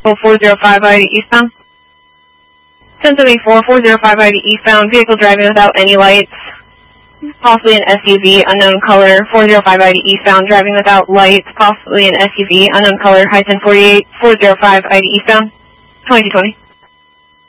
405 ID eastbound. 1074, 405 ID eastbound, vehicle driving without any lights, possibly an SUV, unknown color, 405 ID eastbound, driving without lights, possibly an SUV, unknown color, high 1048, 405 ID eastbound, 2220.